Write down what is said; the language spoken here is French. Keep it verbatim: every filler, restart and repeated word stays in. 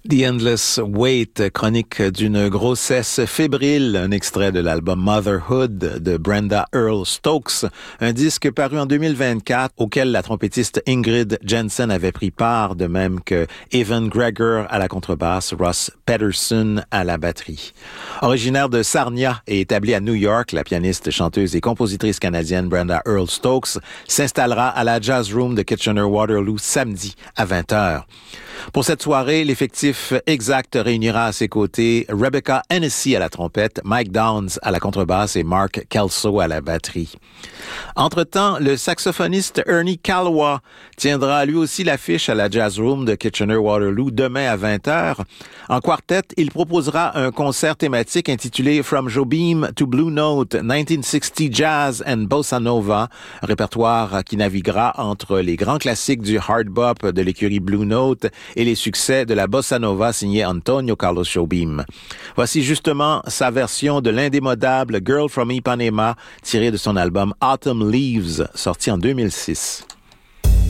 The Endless Wait, chronique d'une grossesse fébrile, un extrait de l'album Motherhood de Brenda Earl Stokes, un disque paru en deux mille vingt-quatre auquel la trompettiste Ingrid Jensen avait pris part, de même que Evan Gregor à la contrebasse, Ross Peterson à la batterie. Originaire de Sarnia et établie à New York, la pianiste, chanteuse et compositrice canadienne Brenda Earl Stokes s'installera à la Jazz Room de Kitchener-Waterloo samedi à vingt heures. Pour cette soirée, l'effectif exact réunira à ses côtés Rebecca Hennessy à la trompette, Mike Downs à la contrebasse et Mark Kelso à la batterie. Entre-temps, le saxophoniste Ernie Calwa tiendra lui aussi l'affiche à la Jazz Room de Kitchener-Waterloo demain à vingt heures. En quartet, il proposera un concert thématique intitulé From Jobim to Blue Note, nineteen sixty Jazz and Bossa Nova, un répertoire qui naviguera entre les grands classiques du hard bop de l'écurie Blue Note et les succès de la bossa nova signée Antonio Carlos Jobim. Voici justement sa version de l'indémodable Girl from Ipanema tirée de son album Autumn Leaves, sorti en deux mille six.